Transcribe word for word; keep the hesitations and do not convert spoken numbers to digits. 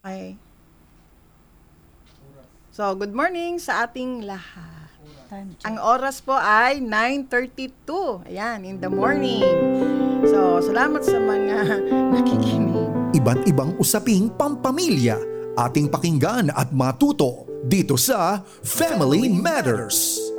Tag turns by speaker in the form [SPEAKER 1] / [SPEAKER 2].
[SPEAKER 1] Okay. So, good morning sa ating lahat.
[SPEAKER 2] Time check.
[SPEAKER 1] Ang oras po ay nine thirty-two. Ayan, in the morning. So, salamat sa mga nakikinig.
[SPEAKER 3] Iba't ibang usaping pampamilya ating pakinggan at matuto dito sa Family Matters.